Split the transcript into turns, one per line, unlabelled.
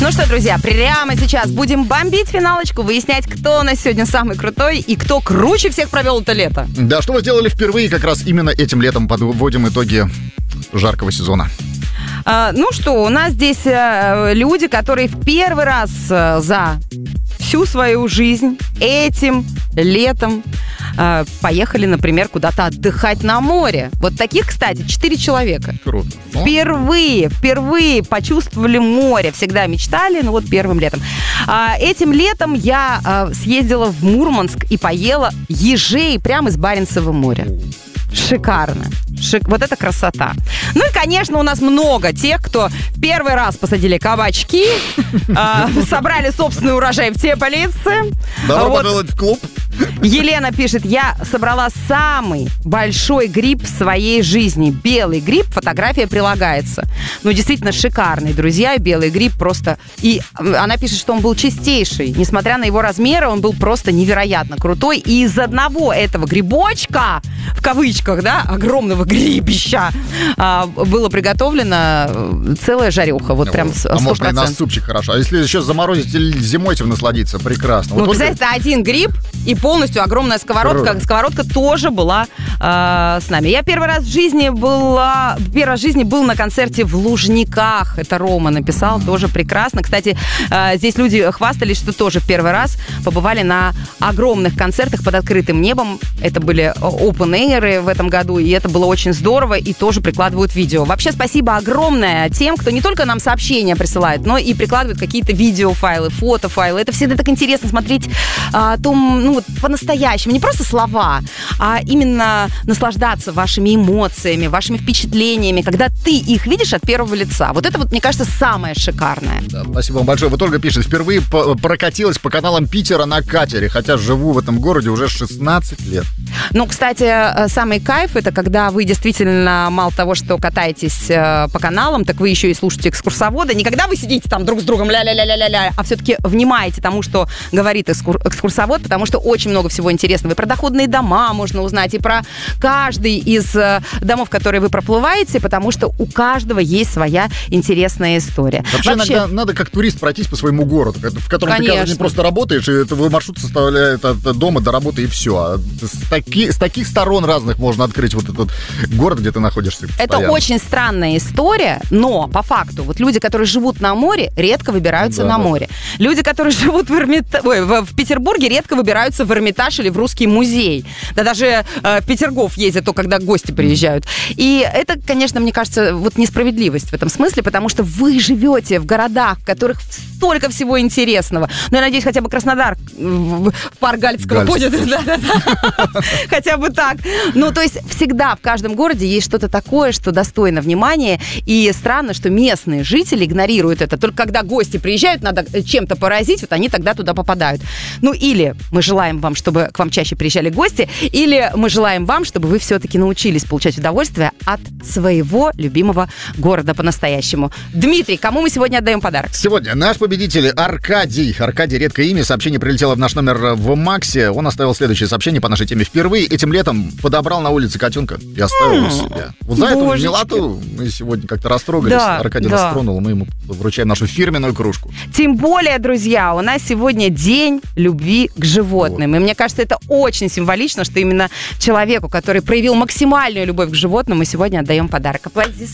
Ну что, друзья, прямо сейчас будем бомбить финалочку, выяснять, кто у нас сегодня самый крутой и кто круче всех провел это лето.
Да, что вы сделали впервые, как раз именно этим летом подводим итоги жаркого сезона.
Ну что, у нас здесь люди, которые в первый раз за всю свою жизнь этим летом поехали, например, куда-то отдыхать на море. Вот таких, кстати, 4 человека.
Круто.
Впервые почувствовали море. Всегда мечтали, но вот первым летом. Этим летом я съездила в Мурманск и поела ежей прямо из Баренцева моря. Шикарно. Вот это красота. Ну и, конечно, у нас много тех, кто первый раз посадили кабачки, собрали собственный урожай в теплице.
Добро пожаловать в клуб.
Елена пишет: я собрала самый большой гриб в своей жизни. Белый гриб, фотография прилагается. Ну, действительно шикарный, друзья. Белый гриб просто... И она пишет, что он был чистейший. Несмотря на его размеры, он был просто невероятно крутой. И из одного этого грибочка, в кавычках, да, огромного грибища, было приготовлено целая жареха. Вот прям 100%.
А можно и на супчик хорошо. А если еще заморозить или зимой этим насладиться, прекрасно.
Ну, представляете, один гриб и полностью огромная сковородка. Сковородка тоже была с нами. Я первый раз в жизни был на концерте в Лужниках. Это Рома написал, тоже прекрасно. Кстати, здесь люди хвастались, что тоже в первый раз побывали на огромных концертах под открытым небом. Это были open-air'ы в этом году, и это было очень здорово, и тоже прикладывают видео. Вообще, спасибо огромное тем, кто не только нам сообщения присылает, но и прикладывает какие-то видеофайлы, фотофайлы. Это всегда так интересно смотреть о том, ну, вот, по-настоящему. Не просто слова, а именно наслаждаться вашими эмоциями, вашими впечатлениями, когда ты их видишь от первого лица. Вот это вот, мне кажется, самое шикарное.
Да, спасибо вам большое. Вот Ольга пишет: впервые прокатилась по каналам Питера на катере, хотя живу в этом городе уже 16 лет.
Ну, кстати, самый кайф — это когда вы действительно мало того, что катаетесь по каналам, так вы еще и слушаете экскурсовода. Не когда вы сидите там друг с другом ля-ля-ля-ля-ля, а все-таки внимаете тому, что говорит экскурсовод, потому что очень много всего интересного. И про доходные дома можно узнать, и про каждый из домов, которые вы проплываете, потому что у каждого есть своя интересная история.
Вообще иногда надо как турист пройтись по своему городу, в котором ты каждый день просто работаешь, и твой маршрут составляет от дома до работы, и все. А с таких сторон разных можно открыть вот этот город, где ты находишься постоянно.
Это очень странная история, но по факту вот люди, которые живут на море, редко выбираются на море. Люди, которые живут в Петербурге, редко выбираются в Эрмитаж или в Русский музей. Да даже в Петергоф ездят то, когда гости приезжают. И это, конечно, мне кажется, вот несправедливость в этом смысле, потому что вы живете в городах, в которых столько всего интересного. Но я надеюсь, хотя бы Краснодар в парк Галицкого ходит. Хотя бы так. Ну, то есть всегда в каждом городе есть что-то такое, что достойно внимания. И странно, что местные жители игнорируют это. Только когда гости приезжают, надо чем-то поразить, вот они тогда туда попадают. Ну, или мы желаем вам, чтобы к вам чаще приезжали гости, или мы желаем вам, чтобы вы все-таки научились получать удовольствие от своего любимого города по-настоящему. Дмитрий, кому мы сегодня отдаем подарок?
Сегодня наш победитель Аркадий. Аркадий — редкое имя. Сообщение прилетело в наш номер в Максе. Он оставил следующее сообщение по нашей теме. Впервые этим летом подобрал на улице котенка и оставил у себя. Вот за эту милоту мы сегодня как-то растрогались. Да, Аркадий нас тронул, мы ему вручаем нашу фирменную кружку.
Тем более, друзья, у нас сегодня день любви к животным. Вот. И мне кажется, это очень символично, что именно человеку, который проявил максимальную любовь к животным, мы сегодня отдаем подарок. Аплодисменты.